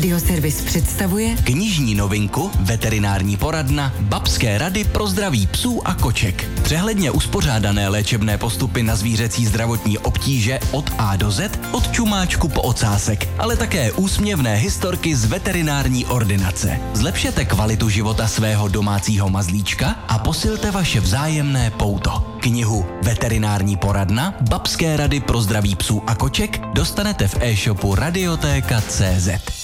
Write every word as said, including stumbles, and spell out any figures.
Radioservis představuje knižní novinku Veterinární poradna Babské rady pro zdraví psů a koček. Přehledně uspořádané léčebné postupy na zvířecí zdravotní obtíže od A do Z, od čumáčku po ocásek, ale také úsměvné historky z veterinární ordinace. Zlepšete kvalitu života svého domácího mazlíčka a posilte vaše vzájemné pouto. Knihu Veterinární poradna Babské rady pro zdraví psů a koček dostanete v e-shopu radiotéka tečka cé zet.